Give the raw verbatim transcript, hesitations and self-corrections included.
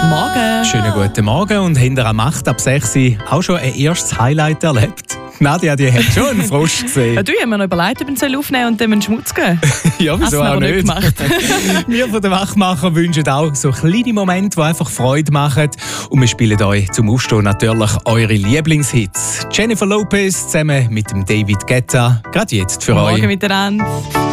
Morgen. Schönen guten Morgen und hinter am acht ab sechs auch schon ein erstes Highlight erlebt. Nadia, die hat schon einen Frosch gesehen. Ja, du, ich habe mir noch überlegt, ob ich ihn aufnehmen und dem einen Schmutz geben. Ja, wieso auch nicht? nicht Wir von den Wachmachern wünschen auch so kleine Momente, die einfach Freude machen. Und wir spielen euch zum Aufstehen natürlich eure Lieblingshits. Jennifer Lopez zusammen mit dem David Guetta. Gerade jetzt für Morgen euch. miteinander.